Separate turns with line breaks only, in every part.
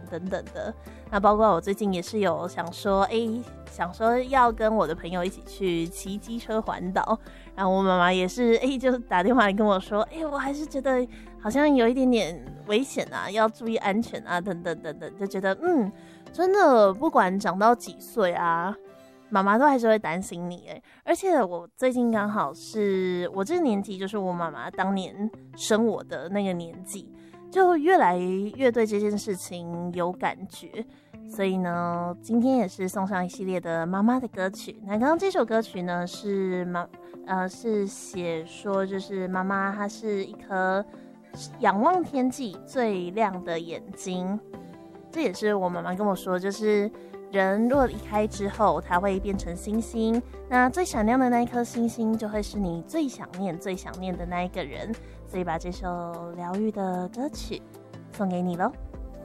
等等的。那包括我最近也是有想说要跟我的朋友一起去骑机车环岛，然后我妈妈也是就打电话来跟我说，我还是觉得好像有一点点危险啊，要注意安全啊，等等等等，就觉得真的不管长到几岁啊，妈妈都还是会担心你而且我最近刚好是我这个年纪，就是我妈妈当年生我的那个年纪，就越来越对这件事情有感觉，所以呢，今天也是送上一系列的妈妈的歌曲。那刚刚这首歌曲呢是写说，就是妈妈她是一颗仰望天际最亮的眼睛，这也是我妈妈跟我说，就是人若离开之后，它会变成星星，那最闪亮的那一颗星星就会是你最想念的那一个人，所以把这首疗愈的歌曲送给你咯。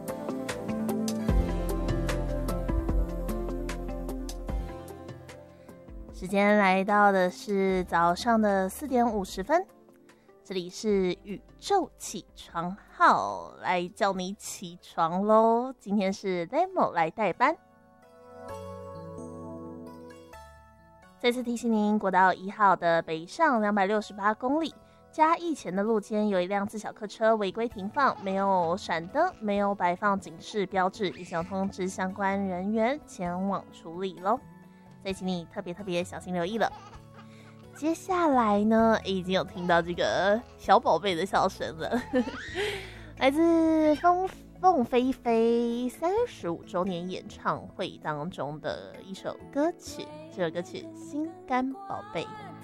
时间来到的是早上的4点50分，这里是宇宙起床号，来叫你起床咯。今天是 Lemo 来代班。再次提醒您，国道1号的北上268公里，嘉义前的路肩有一辆自小客车违规停放，没有闪灯，没有摆放警示标志，已经通知相关人员前往处理咯。所以请你特别小心留意了。接下来呢，已经有听到这个小宝贝的笑声了，来自凤飞飞35周年演唱会当中的一首歌曲，这首歌曲《心肝宝贝》。